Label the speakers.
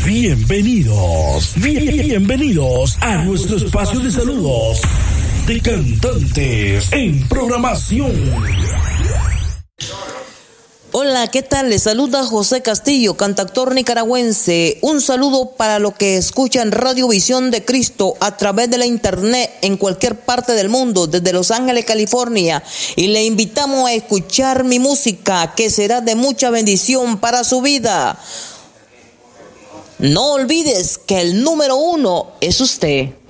Speaker 1: Bienvenidos a nuestro espacio de saludos de cantantes en programación.
Speaker 2: Hola, ¿qué tal? Les saluda José Castillo, cantautor nicaragüense. Un saludo para los que escuchan Radio Visión de Cristo a través de la internet en cualquier parte del mundo, desde Los Ángeles, California. Y le invitamos a escuchar mi música, que será de mucha bendición para su vida. No olvides que el número 1 es usted.